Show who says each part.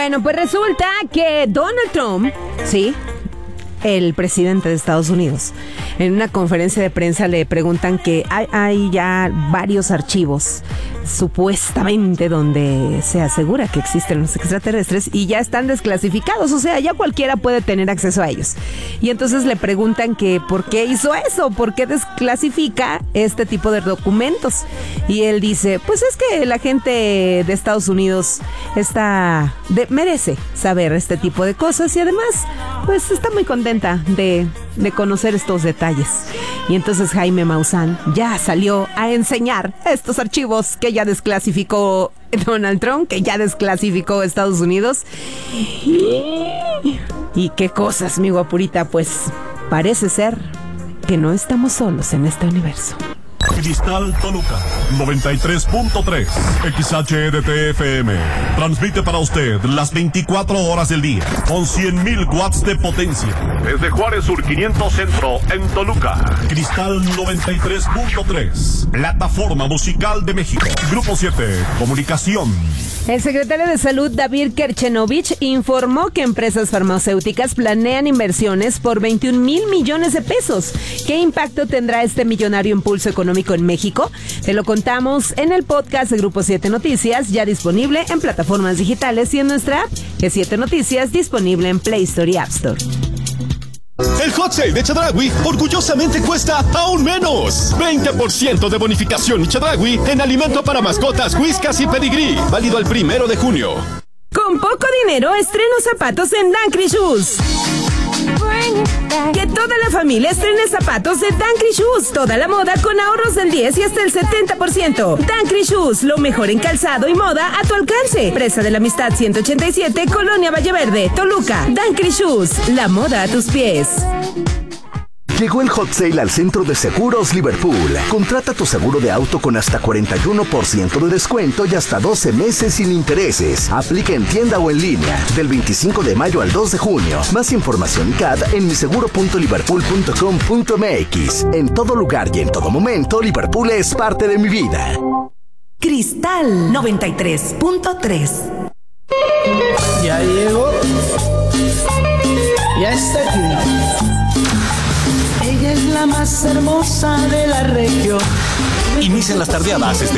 Speaker 1: Bueno, pues resulta que Donald Trump, sí, el presidente de Estados Unidos, en una conferencia de prensa le preguntan que hay ya varios archivos supuestamente donde se asegura que existen los extraterrestres y ya están desclasificados, o sea, ya cualquiera puede tener acceso a ellos. Y entonces le preguntan que por qué hizo eso, por qué desclasifica este tipo de documentos. Y él dice, pues es que la gente de Estados Unidos merece saber este tipo de cosas y además, pues está muy contenta de conocer estos detalles. Y entonces Jaime Maussan ya salió a enseñar estos archivos que ya desclasificó Donald Trump, que ya desclasificó Estados Unidos. Y qué cosas, mi guapurita, pues parece ser que no estamos solos en este universo.
Speaker 2: Cristal Toluca 93.3 XHEDT-FM transmite para usted las 24 horas del día con 100,000 watts de potencia desde Juárez Sur 500 Centro en Toluca. Cristal 93.3, plataforma musical de México. Grupo 7, comunicación.
Speaker 1: El secretario de Salud, David Kerchenovich, informó que empresas farmacéuticas planean inversiones por 21,000 millones de pesos. ¿Qué impacto tendrá este millonario impulso económico en México? Te lo contamos en el podcast de Grupo 7 Noticias, ya disponible en plataformas digitales y en nuestra app, G7 Noticias, disponible en Play Store y App Store.
Speaker 3: El Hot Sale de Chedraui orgullosamente cuesta aún menos. 20% de bonificación y Chedraui en alimento para mascotas, Whiskas y Pedigrí. Válido el 1 de junio.
Speaker 1: Con poco dinero, estreno zapatos en Dankri Shoes. Que toda la familia estrene zapatos de Dankri Shoes. Toda la moda con ahorros del 10 y hasta el 70%. Dankri Shoes, lo mejor en calzado y moda a tu alcance. Presa de la Amistad 187, Colonia Valleverde, Toluca. Dankri Shoes, la moda a tus pies.
Speaker 4: Llegó el Hot Sale al Centro de Seguros Liverpool. Contrata tu seguro de auto con hasta 41% de descuento y hasta 12 meses sin intereses. Aplica en tienda o en línea. Del 25 de mayo al 2 de junio. Más información y CAD en miseguro.liverpool.com.mx. En todo lugar y en todo momento, Liverpool es parte de mi vida.
Speaker 5: Cristal 93.3.
Speaker 6: Ya llegó. Ya está aquí. Ella es la más hermosa de la región.
Speaker 3: Inician las tardeadas